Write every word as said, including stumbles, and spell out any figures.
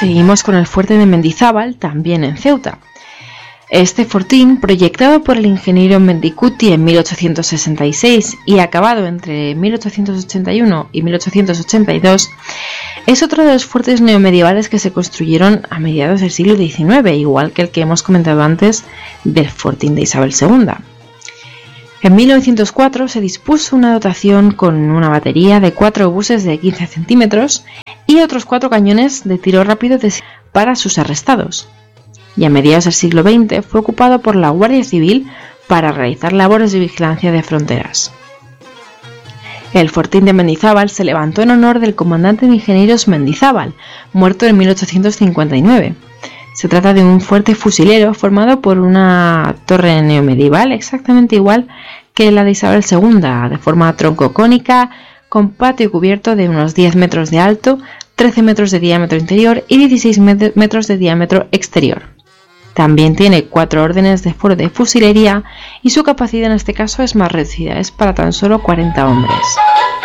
seguimos con el fuerte de Mendizábal, también en Ceuta. Este fortín, proyectado por el ingeniero Mendicuti en mil ochocientos sesenta y seis y acabado entre mil ochocientos ochenta y uno y mil ochocientos ochenta y dos, es otro de los fuertes neomedievales que se construyeron a mediados del siglo diecinueve, igual que el que hemos comentado antes del fortín de Isabel segunda. En mil novecientos cuatro se dispuso una dotación con una batería de cuatro obuses de quince centímetros y otros cuatro cañones de tiro rápido para sus arrestados. Y a mediados del siglo veinte fue ocupado por la Guardia Civil para realizar labores de vigilancia de fronteras. El fortín de Mendizábal se levantó en honor del comandante de ingenieros Mendizábal, muerto en mil ochocientos cincuenta y nueve. Se trata de un fuerte fusilero formado por una torre neomedieval exactamente igual que la de Isabel segunda, de forma troncocónica, con patio cubierto de unos diez metros de alto, trece metros de diámetro interior y dieciséis metros de diámetro exterior. También tiene cuatro órdenes de foro de fusilería y su capacidad en este caso es más reducida, es para tan solo cuarenta hombres.